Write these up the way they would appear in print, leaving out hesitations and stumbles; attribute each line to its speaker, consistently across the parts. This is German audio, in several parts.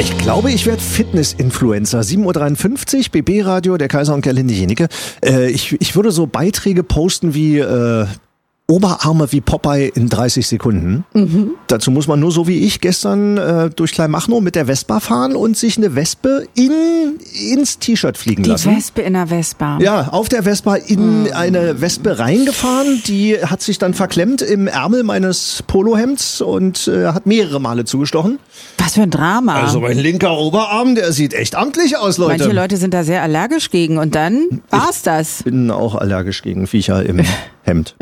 Speaker 1: Ich glaube, ich werde Fitness-Influencer. 7.53 Uhr, BB-Radio, der Kaiser und Gerlinde Jenike. Ich würde so Beiträge posten wie Oberarme wie Popeye in 30 Sekunden. Dazu muss man nur so wie ich gestern durch Kleinmachnow mit der Vespa fahren und sich eine Wespe ins T-Shirt fliegen lassen.
Speaker 2: Die Wespe in der Vespa.
Speaker 1: Ja, auf der Vespa in eine Wespe reingefahren. Die hat sich dann verklemmt im Ärmel meines Polohemds und hat mehrere Male zugestochen.
Speaker 2: Was für ein Drama.
Speaker 1: Also mein linker Oberarm, der sieht echt amtlich aus, Leute.
Speaker 2: Manche Leute sind da sehr allergisch gegen und dann war's das.
Speaker 1: Ich bin auch allergisch gegen Viecher im Hemd.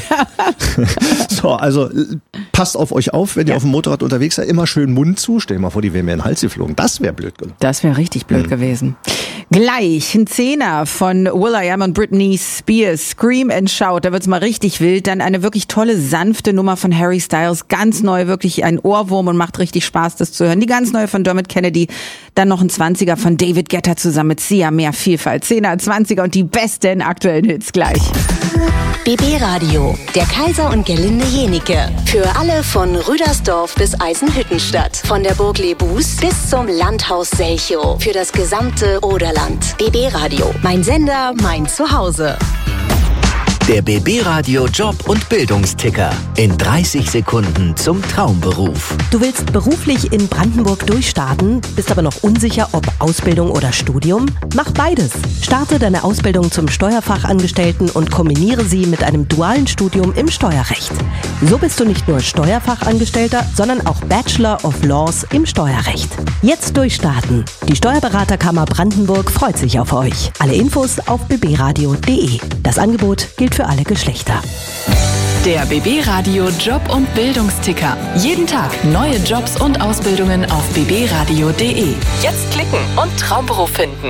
Speaker 1: So, also passt auf euch auf, wenn ihr auf dem Motorrad unterwegs seid. Immer schön Mund zu. Stell dir mal vor, die wären mir in den Hals geflogen. Das wäre blöd gewesen.
Speaker 2: Das wäre richtig blöd gewesen. Gleich ein Zehner von will.i.am und Britney Spears. Scream and Shout. Da wird's mal richtig wild. Dann eine wirklich tolle, sanfte Nummer von Harry Styles. Ganz neu, wirklich ein Ohrwurm und macht richtig Spaß, das zu hören. Die ganz neue von Dermot Kennedy. Dann noch ein 20er von David Guetta zusammen mit Sia. Mehr Vielfalt. 10er, 20er und die besten aktuellen Hits gleich.
Speaker 3: BB Radio, der Kaiser und Gerlinde Jenike. Für alle von Rüdersdorf bis Eisenhüttenstadt. Von der Burg Lebus bis zum Landhaus Selchow. Für das gesamte Oderland. BB Radio, mein Sender, mein Zuhause.
Speaker 4: Der BB Radio Job- und Bildungsticker. In 30 Sekunden zum Traumberuf.
Speaker 5: Du willst beruflich in Brandenburg durchstarten, bist aber noch unsicher, ob Ausbildung oder Studium? Mach beides. Starte deine Ausbildung zum Steuerfachangestellten und kombiniere sie mit einem dualen Studium im Steuerrecht. So bist du nicht nur Steuerfachangestellter, sondern auch Bachelor of Laws im Steuerrecht. Jetzt durchstarten. Die Steuerberaterkammer Brandenburg freut sich auf euch. Alle Infos auf bbradio.de. Das Angebot gilt für alle Geschlechter.
Speaker 6: Der BB Radio Job- und Bildungsticker. Jeden Tag neue Jobs und Ausbildungen auf bbradio.de. Jetzt klicken und Traumberuf finden.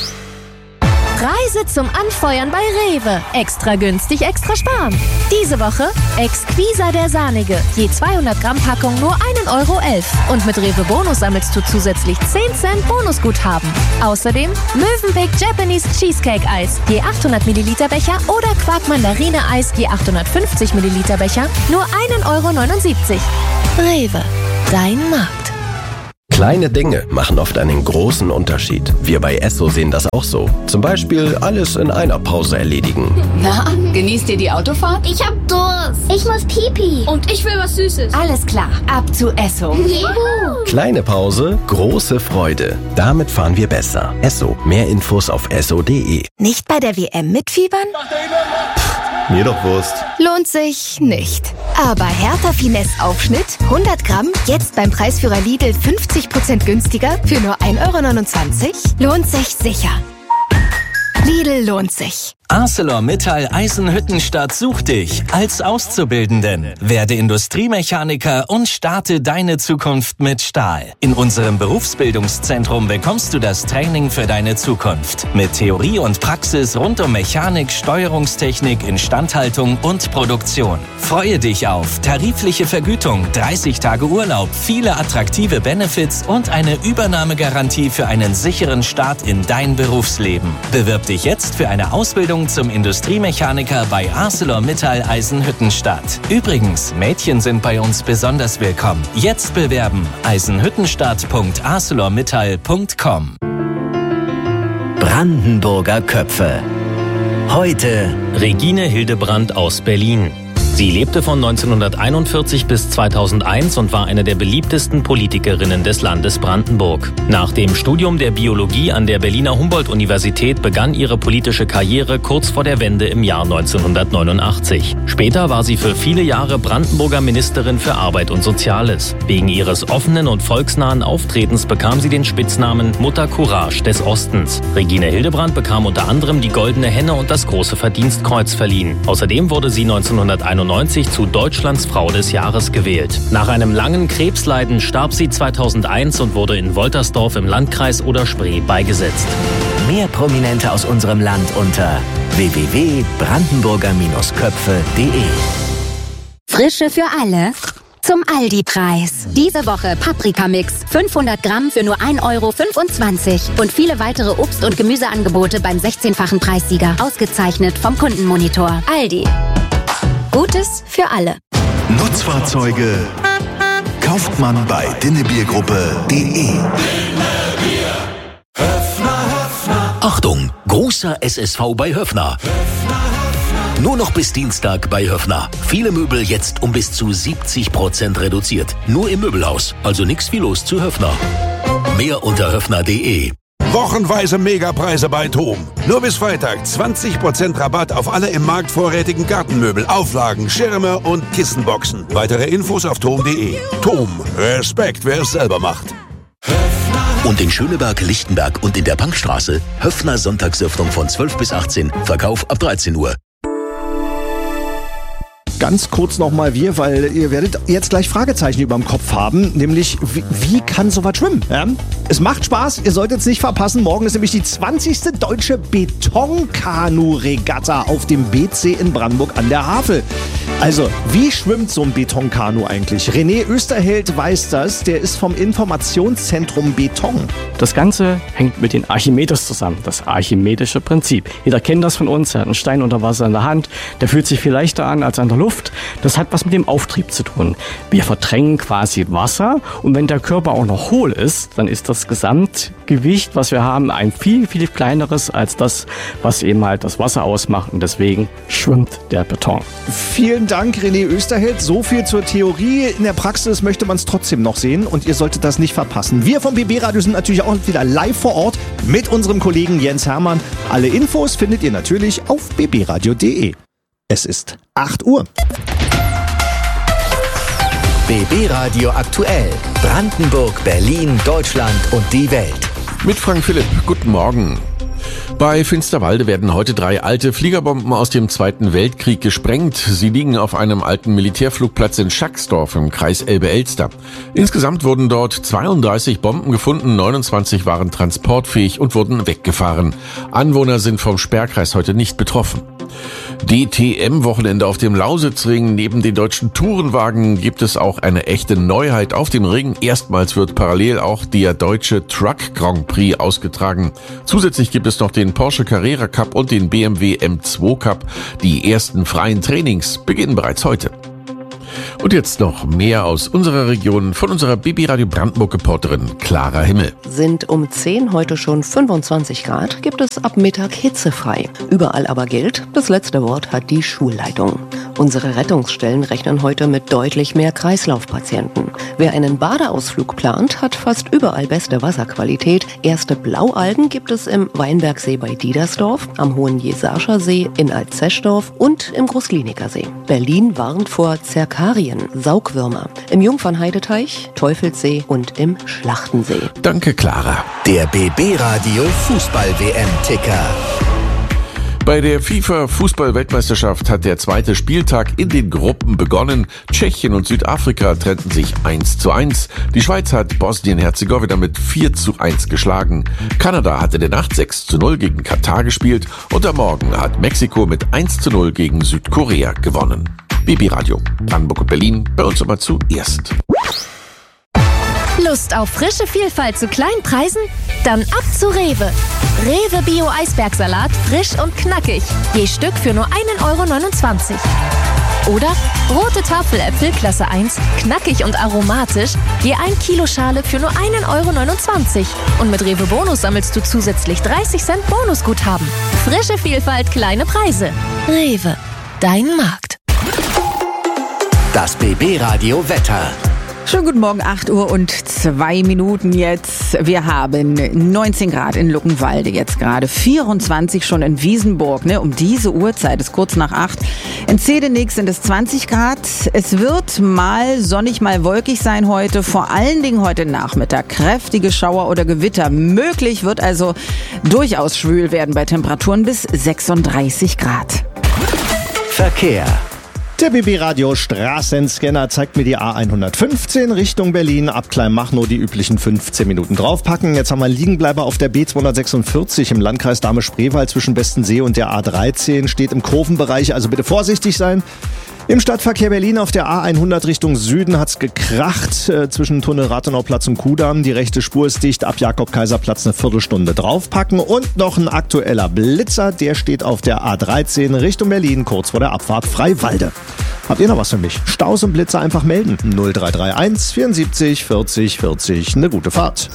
Speaker 7: Reise zum Anfeuern bei Rewe. Extra günstig, extra sparen. Diese Woche Exquisa der Sahnige. Je 200 Gramm Packung nur 1,11 €. Und mit Rewe Bonus sammelst du zusätzlich 10 Cent Bonusguthaben. Außerdem Mövenpick Japanese Cheesecake Eis. Je 800 Milliliter Becher oder Quark Mandarine Eis. Je 850 Milliliter Becher. Nur 1,79 €. Rewe. Dein Markt.
Speaker 8: Kleine Dinge machen oft einen großen Unterschied. Wir bei Esso sehen das auch so. Zum Beispiel alles in einer Pause erledigen.
Speaker 6: Na, genießt ihr die Autofahrt?
Speaker 9: Ich hab Durst. Ich muss Pipi.
Speaker 10: Und ich will was Süßes.
Speaker 6: Alles klar, ab zu Esso.
Speaker 9: Juhu.
Speaker 8: Kleine Pause, große Freude. Damit fahren wir besser. Esso. Mehr Infos auf esso.de.
Speaker 7: Nicht bei der WM mitfiebern?
Speaker 8: Mir doch Wurst.
Speaker 7: Lohnt sich nicht. Aber Hertha Finesse Aufschnitt, 100 Gramm, jetzt beim Preisführer Lidl 50% günstiger für nur 1,29 €? Lohnt sich sicher. Lidl lohnt sich.
Speaker 4: ArcelorMittal Eisenhüttenstadt sucht dich als Auszubildenden. Werde Industriemechaniker und starte deine Zukunft mit Stahl. In unserem Berufsbildungszentrum bekommst du das Training für deine Zukunft. Mit Theorie und Praxis rund um Mechanik, Steuerungstechnik, Instandhaltung und Produktion. Freue dich auf tarifliche Vergütung, 30 Tage Urlaub, viele attraktive Benefits und eine Übernahmegarantie für einen sicheren Start in dein Berufsleben. Bewirb dich jetzt für eine Ausbildung zum Industriemechaniker bei ArcelorMittal Eisenhüttenstadt. Übrigens, Mädchen sind bei uns besonders willkommen. Jetzt bewerben: eisenhüttenstadt.arcelormittal.com. Brandenburger Köpfe. Heute
Speaker 11: Regine Hildebrandt aus Berlin. Sie lebte von 1941 bis 2001 und war eine der beliebtesten Politikerinnen des Landes Brandenburg. Nach dem Studium der Biologie an der Berliner Humboldt-Universität begann ihre politische Karriere kurz vor der Wende im Jahr 1989. Später war sie für viele Jahre Brandenburger Ministerin für Arbeit und Soziales. Wegen ihres offenen und volksnahen Auftretens bekam sie den Spitznamen Mutter Courage des Ostens. Regine Hildebrandt bekam unter anderem die Goldene Henne und das Große Verdienstkreuz verliehen. Außerdem wurde sie 1991 zu Deutschlands Frau des Jahres gewählt. Nach einem langen Krebsleiden starb sie 2001 und wurde in Woltersdorf im Landkreis Oder-Spree beigesetzt.
Speaker 4: mehr Prominente aus unserem Land unter www.brandenburger-köpfe.de.
Speaker 12: Frische für alle zum Aldi-Preis. Diese Woche Paprikamix 500 Gramm für nur 1,25 € und viele weitere Obst- und Gemüseangebote beim 16-fachen Preissieger. Ausgezeichnet vom Kundenmonitor. Aldi. Gutes für alle.
Speaker 13: Nutzfahrzeuge
Speaker 10: kauft man bei Dinnebiergruppe.de.
Speaker 13: Achtung, großer SSV bei Höffner. Nur noch bis Dienstag bei Höffner. Viele Möbel jetzt um bis zu 70% reduziert. Nur im Möbelhaus, also nix wie los zu Höffner. Mehr unter höffner.de.
Speaker 14: Wochenweise Megapreise bei TOM. Nur bis Freitag 20% Rabatt auf alle im Markt vorrätigen Gartenmöbel, Auflagen, Schirme und Kissenboxen. Weitere Infos auf TOM.de. TOM. Respekt, wer es selber macht.
Speaker 13: Und in Schöneberg, Lichtenberg und in der Punkstraße Höffner Sonntagsöffnung von 12 bis 18. Verkauf ab 13 Uhr.
Speaker 1: Ganz kurz nochmal weil ihr werdet jetzt gleich Fragezeichen über dem Kopf haben, nämlich wie kann sowas schwimmen? Ja? Es macht Spaß, ihr solltet es nicht verpassen. Morgen ist nämlich die 20. deutsche Betonkanu-Regatta auf dem BC in Brandenburg an der Havel. Also, wie schwimmt so ein Betonkanu eigentlich? René Österheld weiß das, der ist vom Informationszentrum Beton.
Speaker 15: Das Ganze hängt mit den Archimedes zusammen, das archimedische Prinzip. Jeder kennt das von uns, er hat einen Stein unter Wasser in der Hand, der fühlt sich viel leichter an als an der Luft. Das hat was mit dem Auftrieb zu tun. Wir verdrängen quasi Wasser und wenn der Körper auch noch hohl ist, dann ist das Gesamtgewicht, was wir haben, ein viel, viel kleineres als das, was eben halt das Wasser ausmacht und deswegen schwimmt der Beton.
Speaker 1: Vielen Dank, René Österheld. So viel zur Theorie. In der Praxis möchte man es trotzdem noch sehen und ihr solltet das nicht verpassen. Wir vom BB Radio sind natürlich auch wieder live vor Ort mit unserem Kollegen Jens Hermann. Alle Infos findet ihr natürlich auf bbradio.de. Es ist 8 Uhr.
Speaker 16: BB Radio aktuell. Brandenburg, Berlin, Deutschland und die Welt.
Speaker 17: Mit Frank Philipp. Guten Morgen. Bei Finsterwalde werden heute 3 alte Fliegerbomben aus dem Zweiten Weltkrieg gesprengt. Sie liegen auf einem alten Militärflugplatz in Schacksdorf im Kreis Elbe-Elster. Insgesamt wurden dort 32 Bomben gefunden, 29 waren transportfähig und wurden weggefahren. Anwohner sind vom Sperrkreis heute nicht betroffen. DTM-Wochenende auf dem Lausitzring. Neben den deutschen Tourenwagen gibt es auch eine echte Neuheit auf dem Ring. Erstmals wird parallel auch der deutsche Truck Grand Prix ausgetragen. Zusätzlich gibt es noch den Porsche Carrera Cup und den BMW M2 Cup. Die ersten freien Trainings beginnen bereits heute. Und jetzt noch mehr aus unserer Region von unserer BB Radio Brandenburg-Reporterin Clara Himmel.
Speaker 18: Sind um 10 heute schon 25 Grad, gibt es ab Mittag hitzefrei. Überall aber gilt, das letzte Wort hat die Schulleitung. Unsere Rettungsstellen rechnen heute mit deutlich mehr Kreislaufpatienten. Wer einen Badeausflug plant, hat fast überall beste Wasserqualität. Erste Blaualgen gibt es im Weinbergsee bei Diedersdorf, am Hohen Jesarscher See in Altzeschdorf und im Großkliniker See. Berlin warnt vor Zerkarien, Saugwürmer, im Jungfernheideteich, Teufelssee und im Schlachtensee.
Speaker 17: Danke, Clara.
Speaker 16: Der BB Radio Fußball-WM-Ticker.
Speaker 17: Bei der FIFA-Fußball-Weltmeisterschaft hat der zweite Spieltag in den Gruppen begonnen. Tschechien und Südafrika trennten sich 1:1. Die Schweiz hat Bosnien-Herzegowina mit 4:1 geschlagen. Kanada hat in der Nacht 6:0 gegen Katar gespielt und am Morgen hat Mexiko mit 1:0 gegen Südkorea gewonnen. BB Radio, Brandenburg und Berlin, bei uns aber zuerst.
Speaker 7: Lust auf frische Vielfalt zu kleinen Preisen? Dann ab zu Rewe. Rewe Bio Eisbergsalat, frisch und knackig. Je Stück für nur 1,29 €. Oder rote Tafeläpfel Klasse 1, knackig und aromatisch. Je 1 Kilo Schale für nur 1,29 €. Und mit Rewe Bonus sammelst du zusätzlich 30 Cent Bonusguthaben. Frische Vielfalt, kleine Preise. Rewe, dein Markt.
Speaker 16: Das BB Radio Wetter.
Speaker 2: Schönen guten Morgen, 8 Uhr und 2 Minuten jetzt. Wir haben 19 Grad in Luckenwalde jetzt gerade, 24 schon in Wiesenburg, ne? Um diese Uhrzeit, ist kurz nach 8. In Zedenix sind es 20 Grad. Es wird mal sonnig, mal wolkig sein heute, vor allen Dingen heute Nachmittag. Kräftige Schauer oder Gewitter möglich, wird also durchaus schwül werden bei Temperaturen bis 36 Grad.
Speaker 16: Verkehr.
Speaker 1: Der BB Radio Straßenscanner zeigt mir die A115 Richtung Berlin. Ab Kleinmachnow die üblichen 15 Minuten draufpacken. Jetzt haben wir einen Liegenbleiber auf der B246 im Landkreis Dahme-Spreewald zwischen Bestensee und der A13. Steht im Kurvenbereich, also bitte vorsichtig sein. Im Stadtverkehr Berlin auf der A100 Richtung Süden hat's gekracht zwischen Tunnel Rathenauplatz und Kudamm. Die rechte Spur ist dicht, ab Jakob-Kaiser-Platz eine Viertelstunde draufpacken. Und noch ein aktueller Blitzer, der steht auf der A13 Richtung Berlin, kurz vor der Abfahrt Freiwalde. Habt ihr noch was für mich? Staus und Blitzer einfach melden. 0331 74 40 40. Eine gute Fahrt.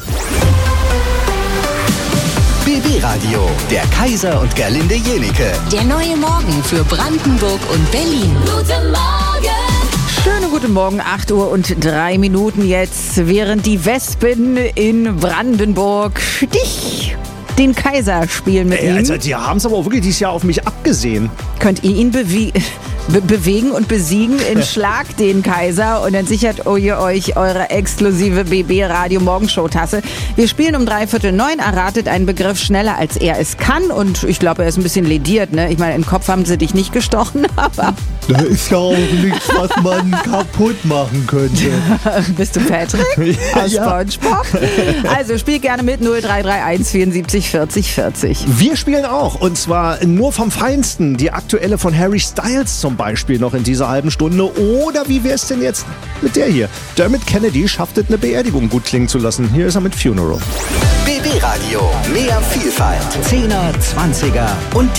Speaker 16: BB Radio, der Kaiser und Gerlinde Jenike.
Speaker 3: Der neue Morgen für Brandenburg und Berlin.
Speaker 9: Guten Morgen!
Speaker 2: Schönen guten Morgen, 8 Uhr und 3 Minuten jetzt, während die Wespen in Brandenburg dich, den Kaiser, spielen mit ihm.
Speaker 1: Also die haben es aber auch wirklich dieses Jahr auf mich abgesehen.
Speaker 2: Könnt ihr ihn bewegen und besiegen in Schlag den Kaiser und dann sichert ihr euch eure exklusive BB Radio Morgenshow-Tasse. Wir spielen um 8:45, erratet einen Begriff schneller als er es kann und ich glaube, er ist ein bisschen lediert, ne? Ich meine, im Kopf haben sie dich nicht gestochen, aber...
Speaker 1: Da ist ja auch nichts, was man kaputt machen könnte.
Speaker 2: Bist du Patrick aus SpongeBob? Also spiel gerne mit 0331 74 40 40.
Speaker 1: Wir spielen auch und zwar nur vom Feinsten. Die aktuelle von Harry Styles zum Beispiel noch in dieser halben Stunde. Oder wie wär's denn jetzt mit der hier? Dermot Kennedy schafft es, eine Beerdigung gut klingen zu lassen. Hier ist er mit Funeral.
Speaker 16: BB Radio, mehr Vielfalt. 10er, 20er und